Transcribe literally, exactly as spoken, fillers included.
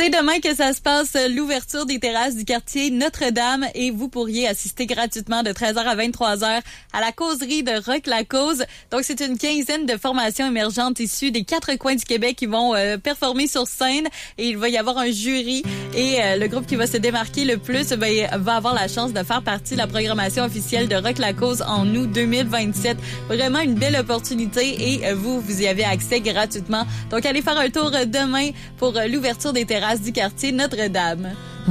C'est demain que ça se passe, l'ouverture des terrasses du quartier Notre-Dame, et vous pourriez assister gratuitement de treize heures à vingt-trois heures à la causerie de Rock la Cause. Donc, c'est une quinzaine de formations émergentes issues des quatre coins du Québec qui vont euh, performer sur scène, et il va y avoir un jury, et euh, le groupe qui va se démarquer le plus ben, va avoir la chance de faire partie de la programmation officielle de Rock la Cause en août deux mille vingt-sept. Vraiment une belle opportunité, et euh, vous, vous y avez accès gratuitement. Donc, allez faire un tour demain pour euh, l'ouverture des terrasses du quartier Notre-Dame.